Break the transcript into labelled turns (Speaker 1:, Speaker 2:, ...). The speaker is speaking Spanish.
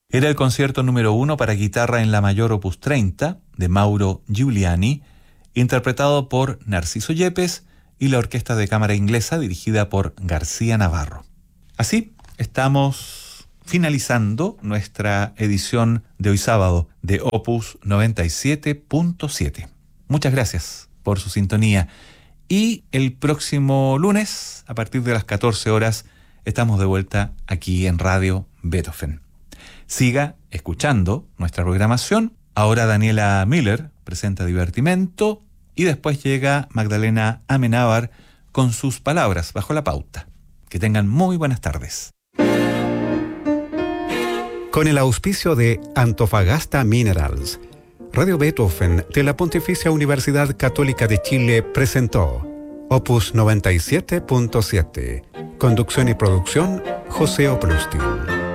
Speaker 1: Era el concierto número 1 para guitarra en la mayor opus 30 de Mauro Giuliani, interpretado por Narciso Yepes y la Orquesta de Cámara Inglesa dirigida por García Navarro. Así estamos finalizando nuestra edición de hoy sábado de Opus 97.7. Muchas gracias por su sintonía y el próximo lunes, a partir de las 14 horas, estamos de vuelta aquí en Radio Beethoven. Siga escuchando nuestra programación. Ahora Daniela Miller presenta Divertimento y después llega Magdalena Amenábar con sus palabras bajo la pauta. Que tengan muy buenas tardes.
Speaker 2: Con el auspicio de Antofagasta Minerals, Radio Beethoven de la Pontificia Universidad Católica de Chile presentó Opus 97.7. Conducción y producción, José Oplustin.